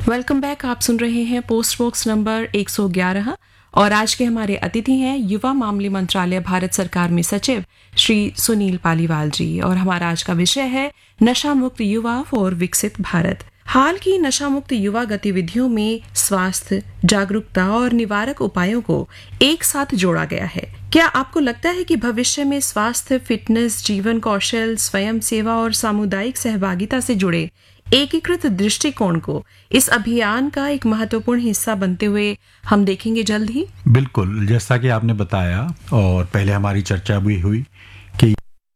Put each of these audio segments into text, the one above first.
Welcome back. आप सुन रहे हैं पोस्ट बॉक्स नंबर 111 और आज के हमारे अतिथि हैं युवा मामले मंत्रालय भारत सरकार में सचिव श्री सुनील पालीवाल जी। और हमारा आज का विषय है नशा मुक्त युवा फॉर विकसित भारत। हाल की नशा मुक्त युवा गतिविधियों में स्वास्थ्य, जागरूकता और निवारक उपायों को एक साथ जोड़ा गया है। क्या आपको लगता है कि भविष्य में स्वास्थ्य, फिटनेस, जीवन कौशल, स्वयं सेवा और सामुदायिक सहभागिता से जुड़े एकीकृत दृष्टिकोण को इस अभियान का एक महत्वपूर्ण हिस्सा बनते हुए हम देखेंगे जल्द ही? बिल्कुल, जैसा कि आपने बताया और पहले हमारी चर्चा भी हुई कि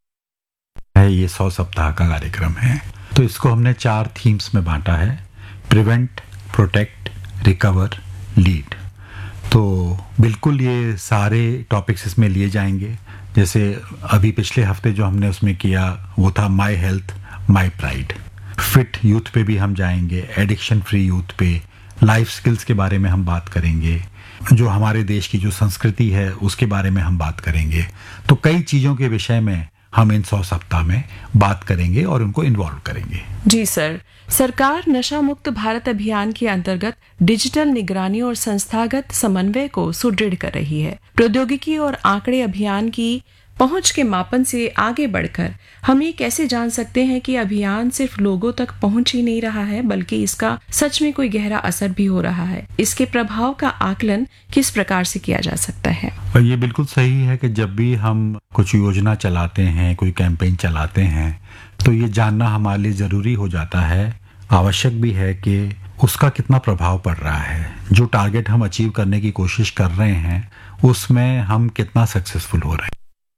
ये 100 सप्ताह का कार्यक्रम है, तो इसको हमने 4 थीम्स में बांटा है: प्रिवेंट, प्रोटेक्ट, रिकवर, लीड। तो बिल्कुल ये सारे टॉपिक्स इसमें लिए जाएंगे। जैसे अभी पिछले हफ्ते जो हमने उसमें किया वो था my health my pride. Fit youth पे भी हम जाएंगे, एडिक्शन फ्री यूथ पे, लाइफ स्किल्स के बारे में हम बात करेंगे, जो हमारे देश की जो संस्कृति है उसके बारे में हम बात करेंगे। तो कई चीज़ों के विषय में हम इन 100 सप्ताह में बात करेंगे और उनको इन्वॉल्व करेंगे। जी सर। सरकार नशा मुक्त भारत अभियान के अंतर्गत डिजिटल निगरानी और संस्थागत समन्वय को सुदृढ़ कर रही है। प्रौद्योगिकी और आंकड़े अभियान की पहुंच के मापन से आगे बढ़कर हम ये कैसे जान सकते हैं कि अभियान सिर्फ लोगों तक पहुंच ही नहीं रहा है, बल्कि इसका सच में कोई गहरा असर भी हो रहा है? इसके प्रभाव का आकलन किस प्रकार से किया जा सकता है? ये बिल्कुल सही है कि जब भी हम कुछ योजना चलाते हैं, कोई कैंपेन चलाते हैं, तो ये जानना हमारे लिए जरूरी हो जाता है, आवश्यक भी है कि उसका कितना प्रभाव पड़ रहा है। जो टारगेट हम अचीव करने की कोशिश कर रहे हैं उसमें हम कितना सक्सेसफुल हो रहे हैं।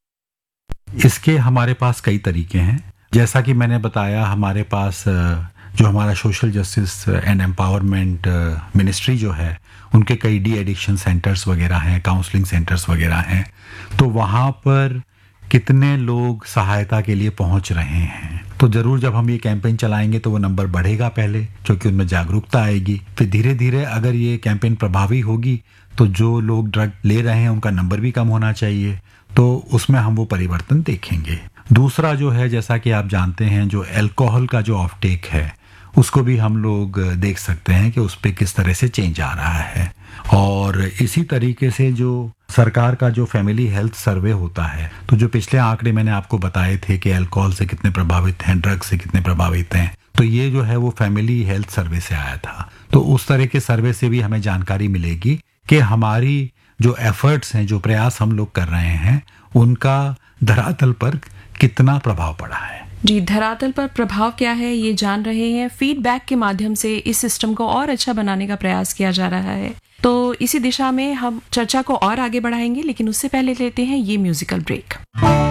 इसके हमारे पास कई तरीके हैं। जैसा कि मैंने बताया, हमारे पास जो हमारा social justice and empowerment ministry जो है, उनके कई डी एडिक्शन सेंटर्स वगैरह हैं, काउंसलिंग सेंटर्स वगैरह हैं। तो वहाँ पर कितने लोग सहायता के लिए पहुँच रहे हैं, तो ज़रूर जब हम ये कैंपेन चलाएंगे तो वो नंबर बढ़ेगा पहले, क्योंकि उनमें जागरूकता आएगी। फिर धीरे धीरे अगर ये कैंपेन प्रभावी होगी तो जो लोग ड्रग ले रहे हैं उनका नंबर भी कम होना चाहिए, तो उसमें हम वो परिवर्तन देखेंगे। दूसरा जो है, जैसा कि आप जानते हैं, जो अल्कोहल का जो ऑफटेक है उसको भी हम लोग देख सकते हैं कि उस पर किस तरह से चेंज आ रहा है। और इसी तरीके से जो सरकार का जो फैमिली हेल्थ सर्वे होता है, तो जो पिछले आंकड़े मैंने आपको बताए थे कि अल्कोहल से कितने प्रभावित हैं, ड्रग से कितने प्रभावित हैं, तो ये जो है वो फैमिली हेल्थ सर्वे से आया था। तो उस तरह के सर्वे से भी हमें जानकारी मिलेगी कि हमारी जो एफर्ट्स हैं, जो प्रयास हम लोग कर रहे हैं, उनका धरातल पर कितना प्रभाव पड़ा है। जी, धरातल पर प्रभाव क्या है ये जान रहे हैं। फीडबैक के माध्यम से इस सिस्टम को और अच्छा बनाने का प्रयास किया जा रहा है। तो इसी दिशा में हम चर्चा को और आगे बढ़ाएंगे, लेकिन उससे पहले लेते हैं ये म्यूजिकल ब्रेक।